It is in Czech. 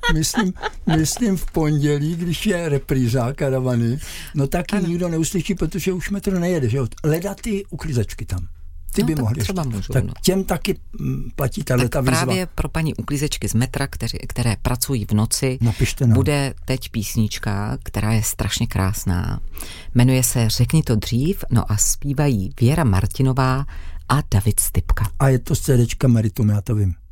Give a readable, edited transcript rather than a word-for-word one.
myslím v pondělí, když je repríza Karavany, no tak ji nikdo neuslyší, protože už metro nejede, že jo. Leda ty uklízečky tam. Ty by mohly. Třeba můžou, tak těm taky platí ta výzva. Právě pro paní uklízečky z metra, které pracují v noci, bude teď písnička, která je strašně krásná. Jmenuje se Řekni to dřív, no a zpívají Věra Martinová a David Stypka. A je to z CDčka Meritum, já to vím.